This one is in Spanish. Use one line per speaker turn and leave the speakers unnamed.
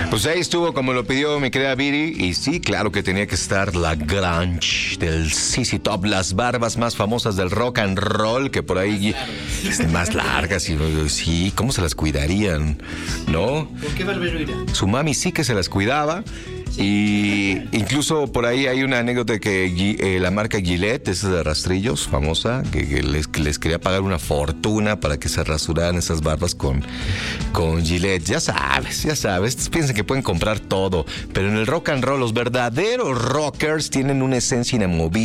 Pues ahí estuvo como lo pidió mi querida Viri. Y sí, claro que tenía que estar la grunge del CC Top, las barbas más famosas del rock and roll, que por ahí más largas. Y sí, ¿cómo se las cuidarían? ¿No?
¿Con qué barbero irá?
Su mami sí que se las cuidaba. Y incluso por ahí hay una anécdota de que la marca Gillette, esa de rastrillos famosa, que les quería pagar una fortuna para que se rasuraran esas barbas con Gillette. Ya sabes, piensan que pueden comprar todo, pero en el rock and roll los verdaderos rockers tienen una esencia